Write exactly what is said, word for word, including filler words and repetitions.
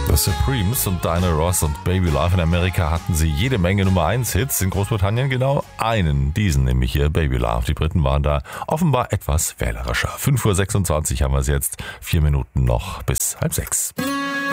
The Supremes und Diana Ross und Baby Love. In Amerika hatten sie jede Menge Nummer eins Hits, in Großbritannien genau einen, diesen nämlich hier, Baby Love. Die Briten waren da offenbar etwas wählerischer. fünf Uhr sechsundzwanzig haben wir es jetzt, vier Minuten noch bis halb sechs.